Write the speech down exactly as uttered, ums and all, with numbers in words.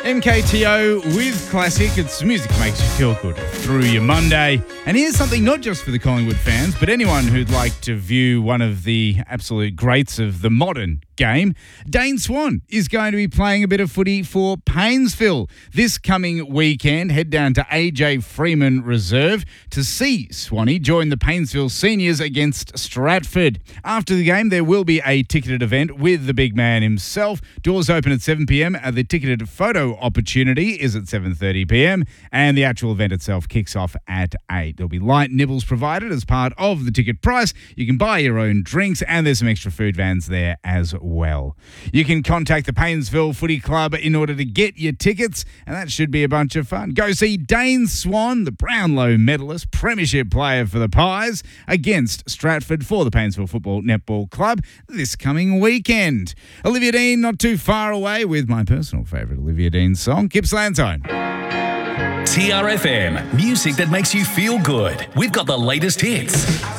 M K T O with Classic. It's music that makes you feel good through your Monday. And here's something not just for the Collingwood fans, but anyone who'd like to view one of the absolute greats of the modern game. Dane Swan is going to be playing a bit of footy for Paynesville this coming weekend. Head down to A J Freeman Reserve to see Swanee join the Paynesville seniors against Stratford. After the game, there will be a ticketed event with the big man himself. Doors open at seven p.m. The ticketed photo opportunity is at seven thirty p.m. and the actual event itself kicks off at eight. There'll be light nibbles provided as part of the ticket price. You can buy your own drinks and there's some extra food vans there as well. You can contact the Paynesville Footy Club in order to get your tickets, and that should be a bunch of fun. Go see Dane Swan, the Brownlow medalist, premiership player for the Pies, against Stratford for the Paynesville Football Netball Club this coming weekend. Olivia Dean not too far away with my personal favourite Olivia Dean song, Gippsland Zone. T R F M, music that makes you feel good. We've got the latest hits.